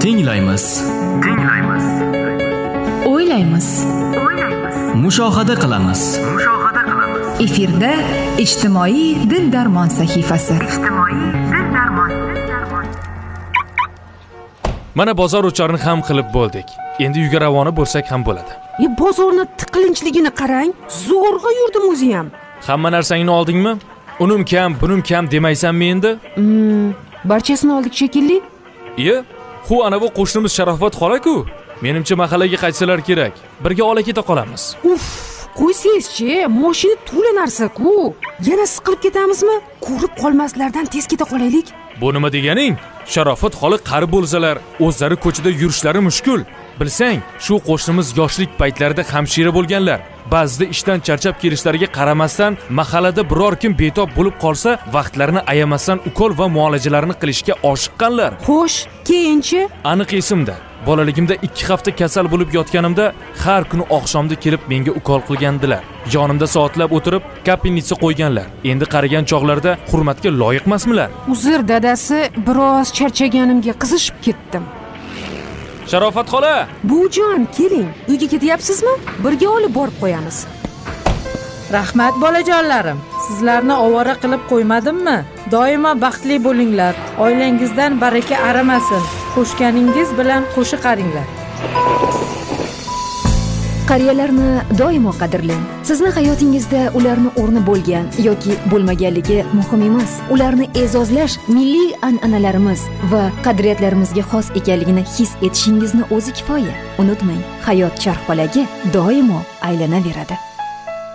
Tinglaymiz. O'ylaymiz. Mushohada qilamiz. Efirda ijtimoiy dil-darmon sahifasi. Mana bozor o'chorini ham qilib bo'ldik. Endi uyga ravona bo'lsak ham bo'ladi. Bozorni tiqilinchligini qarang. Zo'rg'a yurdim o'zi ham. Hamma narsangni oldingmi? Unim kam, bunim kam demaysanmi endi? Barchasini oldik shekilli. Xo, ana bu qo'shnimiz Sharofat xola-ku. Menimcha mahallaga qaytsalar kerak. Birga ola keta qolamiz. Qo'ysangiz-chi, mashina to'la narsa-ku. Yana siqilib ketamizmi? Ko'rib qolmaslardan tez keta qolaylik. Bu nima deganing? Sharofat xola qari bo'lsalar, o'zlari ko'chada yurishlari mushkul. Bilsang, shu qo'shnimiz yoshlik paytlarida hamshira bo'lganlar. Ba'zida ishdan charchab kelishlariga qaramasdan, mahallada biror kim betob bo'lib qolsa, vaqtlarini ayamasdan ukol va muolajalarini qilishga oshiqqanlar. Xo'sh, keyinchi? Aniq esimda. Bolaligimda 2 hafta kasal bo'lib yotganimda har kuni oqshomda kelib menga ukol qilgandilar. Yonimda soatlab o'tirib, kapelnitsa qo'yganlar. Endi qarigan chog'larda hurmatga loyiqmasmilar? Uzr dadasi, biroz charchaganimga qizishib ketdim. Sharofat xola! Bujon, keling. Uyga ketyapsizmi? Birga olib borib qo'yamiz. Rahmat bolajonlarim. Sizlarni ovora qilib qo'ymadimmi? Doimo baxtli bo'linglar. Oilangizdan baraka arimasin. Qo'shganingiz bilan qo'shiq qaringlar. Qariyalarni doimo qadrlang. Sizni hayotingizda ularning o'rni bo'lgan yoki bo'lmaganligi muhim emas. Ularni e'zozlash milliy an'analarimiz va qadriyatlarimizga xos ekanligini his etishingizni o'zi kifoya. Unutmang, hayot charxpalagi doimo aylanaveradi.